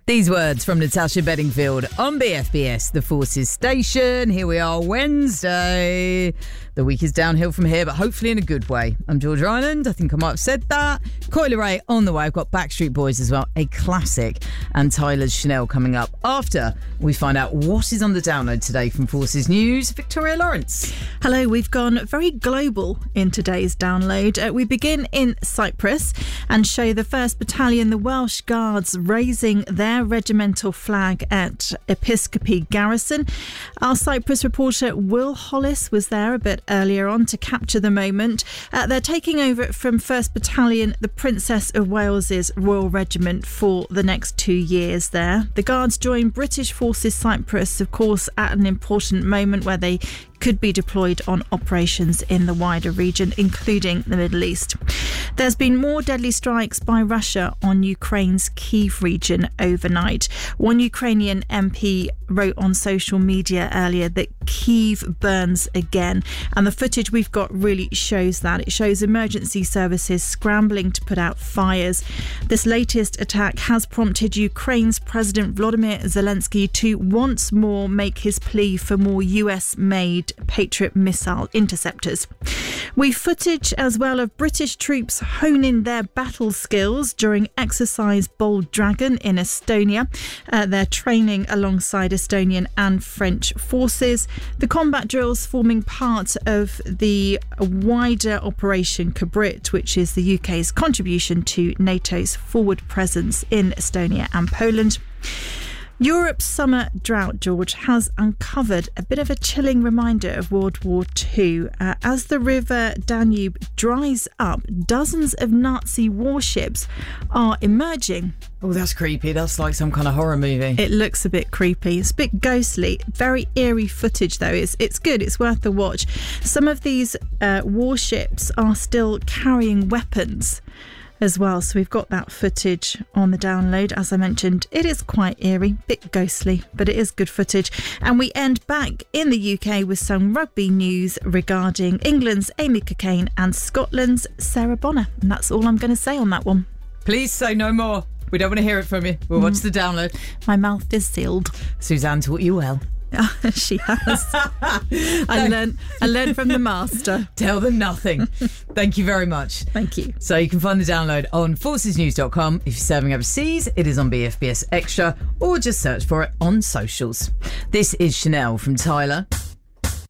These words from Natasha Bedingfield on BFBS, the Forces Station. Here we are, Wednesday. The week is downhill from here, but hopefully in a good way. I'm George Ireland. I think I might have said that. Coyle Ray on the way. I've got Backstreet Boys as well, a classic, and Tyler's Chanel coming up after we find out what is on the download today from Forces News. Victoria Lawrence. Hello, we've gone very global in today's download. We begin in Cyprus and show the 1st Battalion, the Welsh Guards, raising their regimental flag at Episcopi Garrison. Our Cyprus reporter Will Hollis was there a bit earlier on to capture the moment. They're taking over from 1st Battalion, the Princess of Wales's Royal Regiment, for the next 2 years there. The Guards join British Forces Cyprus, of course, at an important moment where they could be deployed on operations in the wider region, including the Middle East. There's been more deadly strikes by Russia on Ukraine's Kyiv region overnight. One Ukrainian MP wrote on social media earlier that Kyiv burns again, and the footage we've got really shows that. It shows emergency services scrambling to put out fires. This latest attack has prompted Ukraine's President Volodymyr Zelensky to once more make his plea for more US-made Patriot missile interceptors. We've footage as well of British troops honing their battle skills during exercise Bold Dragon in Estonia. They're training alongside Estonian and French forces. The combat drills forming part of the wider Operation Kabrit, which is the UK's contribution to NATO's forward presence in Estonia and Poland. Europe's summer drought, George, has uncovered a bit of a chilling reminder of World War II. As the river Danube dries up, dozens of Nazi warships are emerging. Oh, that's creepy. That's like some kind of horror movie. It looks a bit creepy. It's a bit ghostly. Very eerie footage, though. It's good. It's worth the watch. Some of these warships are still carrying weapons as well, so we've got that footage on the download. As I mentioned, it is quite eerie, bit ghostly, but it is good footage. And we end back in the UK with some rugby news regarding England's Amy Cokayne and Scotland's Sarah Bonner, and that's all I'm going to say on that one. Please say no more. We don't want to hear it from you. We'll watch the download. My mouth is sealed. Suzanne taught you well. She has. I learned from the master. Tell them nothing. Thank you very much. Thank you. So you can find the download on forcesnews.com. If you're serving overseas, it is on BFBS Extra, or just search for it on socials. This is Chanel from Tyler.